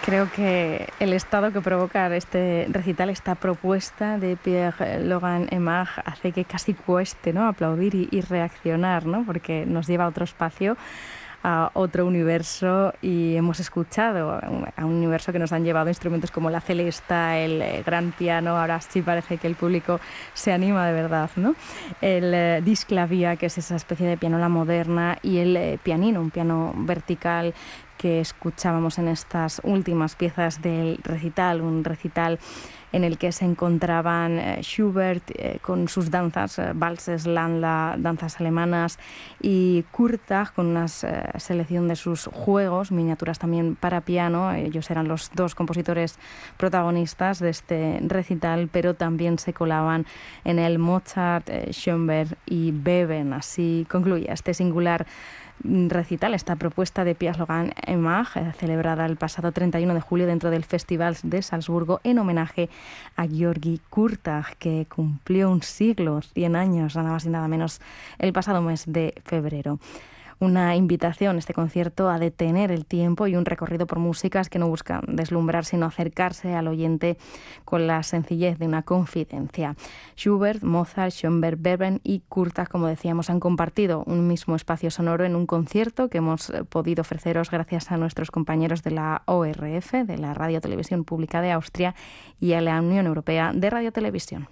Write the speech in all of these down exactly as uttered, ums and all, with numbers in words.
Creo que el estado que provoca este recital, esta propuesta de Pierre Logan Aimard, hace que casi cueste, ¿no?, aplaudir y, y reaccionar, ¿no?, porque nos lleva a otro espacio, a otro universo, y hemos escuchado a un universo que nos han llevado instrumentos como la celesta, el gran piano. Ahora sí parece que el público se anima de verdad, ¿no? El eh, disclavia, que es esa especie de pianola moderna, y el eh, pianino, un piano vertical que escuchábamos en estas últimas piezas del recital, un recital en el que se encontraban eh, Schubert eh, con sus danzas, eh, valses, Landla, danzas alemanas, y Kurtag con una eh, selección de sus juegos, miniaturas también para piano. Ellos eran los dos compositores protagonistas de este recital, pero también se colaban en el Mozart, eh, Schoenberg y Beben. Así concluye este singular recital, esta propuesta de Pierre Logan Aimard, eh, celebrada el pasado treinta y uno de julio dentro del Festival de Salzburgo, en homenaje a György Kurtag, que cumplió un siglo, cien años, nada más y nada menos, el pasado mes de febrero. Una invitación, este concierto, a detener el tiempo y un recorrido por músicas que no buscan deslumbrar, sino acercarse al oyente con la sencillez de una confidencia. Schubert, Mozart, Schoenberg, Beben y Kurtag, como decíamos, han compartido un mismo espacio sonoro en un concierto que hemos podido ofreceros gracias a nuestros compañeros de la O R F, de la Radio Televisión Pública de Austria, y a la Unión Europea de Radio Televisión.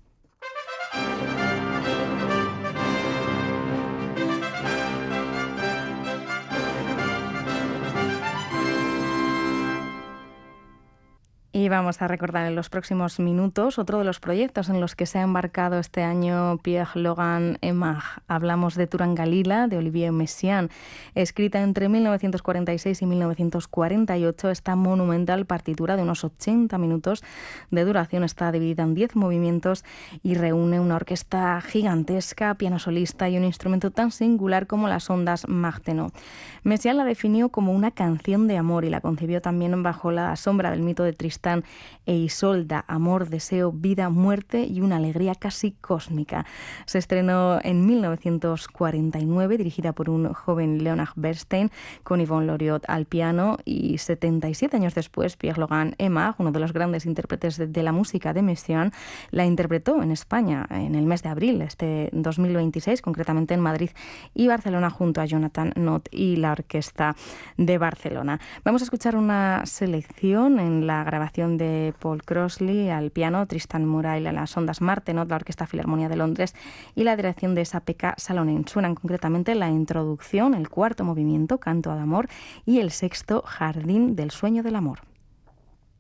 Y vamos a recordar en los próximos minutos otro de los proyectos en los que se ha embarcado este año Pierre Logan Aimard. Hablamos de Turangalila, de Olivier Messiaen. Escrita entre mil novecientos cuarenta y seis y mil novecientos cuarenta y ocho, esta monumental partitura de unos ochenta minutos de duración está dividida en diez movimientos y reúne una orquesta gigantesca, piano solista y un instrumento tan singular como las ondas Martenot. Messiaen la definió como una canción de amor y la concibió también bajo la sombra del mito de Tristán e Isolda, amor, deseo, vida, muerte y una alegría casi cósmica. Se estrenó en mil novecientos cuarenta y nueve, dirigida por un joven Leonard Bernstein, con Yvonne Loriot al piano, y setenta y siete años después, Pierre Logan Aimard, uno de los grandes intérpretes de, de la música de Messiaen, la interpretó en España en el mes de abril, este dos mil veintiséis, concretamente en Madrid y Barcelona, junto a Jonathan Nott y la Orquesta de Barcelona. Vamos a escuchar una selección en la grabación de Paul Crossley al piano, Tristan Murail a las ondas Martenot, la Orquesta Filarmonía de Londres y la dirección de Esa-Pekka Salonen. Suenan concretamente la introducción, el cuarto movimiento, Canto ad Amor, y el sexto, Jardín del Sueño del Amor.